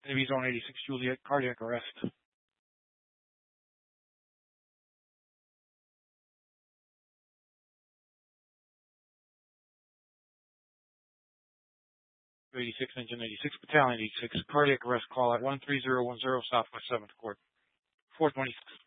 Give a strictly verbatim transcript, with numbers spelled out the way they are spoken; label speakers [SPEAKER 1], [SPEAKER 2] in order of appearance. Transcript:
[SPEAKER 1] Navy Zone eighty-six Juliet, cardiac arrest. eighty-six, Engine eighty-six, Battalion eighty-six, cardiac arrest call at one three zero one zero Southwest seventh Court. four twenty-six.